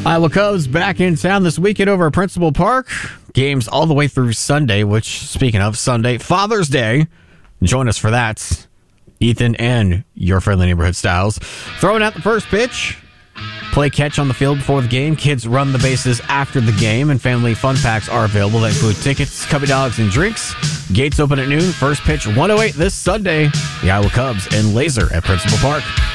Iowa Cubs back in town this weekend over at Principal Park. Games all the way through Sunday, which, speaking of Sunday, Father's Day. Join us for that. Ethan and your friendly neighborhood Styles. Throwing out the first pitch. Play catch on the field before the game. Kids run the bases after the game, and family fun packs are available that include tickets, cubby dogs, and drinks. Gates open at noon. First pitch 1:08 this Sunday. The Iowa Cubs and Laser at Principal Park.